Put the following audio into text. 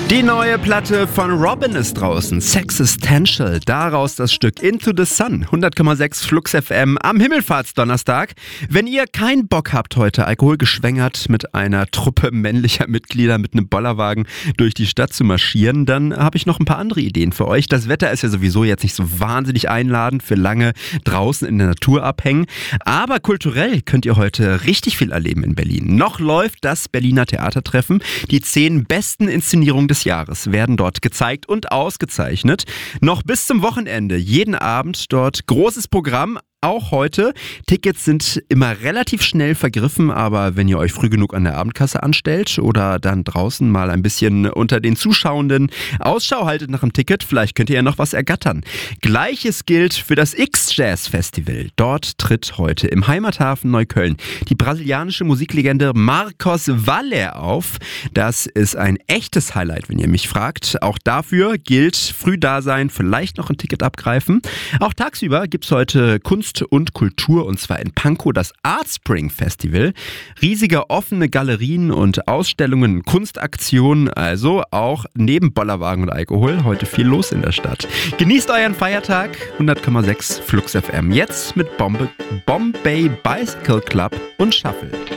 Die neue Platte von Robin ist draußen, Sexistential, daraus das Stück Into the Sun, 100,6 Flux FM am Himmelfahrtsdonnerstag. Wenn ihr keinen Bock habt, heute alkoholgeschwängert mit einer Truppe männlicher Mitglieder mit einem Bollerwagen durch die Stadt zu marschieren, dann habe ich noch ein paar andere Ideen für euch. Das Wetter ist ja sowieso jetzt nicht so wahnsinnig einladend für lange draußen in der Natur abhängen, aber kulturell könnt ihr heute richtig viel erleben in Berlin. Noch läuft das Berliner Theatertreffen. Die 10 besten Inszenierungen des Jahres werden dort gezeigt und ausgezeichnet. Noch bis zum Wochenende, jeden Abend dort großes Programm. Auch heute. Tickets sind immer relativ schnell vergriffen, aber wenn ihr euch früh genug an der Abendkasse anstellt oder dann draußen mal ein bisschen unter den Zuschauenden Ausschau haltet nach dem Ticket, vielleicht könnt ihr ja noch was ergattern. Gleiches gilt für das X-Jazz-Festival. Dort tritt heute im Heimathafen Neukölln die brasilianische Musiklegende Marcos Valer auf. Das ist ein echtes Highlight, wenn ihr mich fragt. Auch dafür gilt früh da sein, vielleicht noch ein Ticket abgreifen. Auch tagsüber gibt's heute Kunst und Kultur, und zwar in Pankow das Artspring Festival. Riesige offene Galerien und Ausstellungen, Kunstaktionen, also auch neben Bollerwagen und Alkohol heute viel los in der Stadt. Genießt euren Feiertag, 100,6 Flux FM. Jetzt mit Bombay Bicycle Club und Shuffle.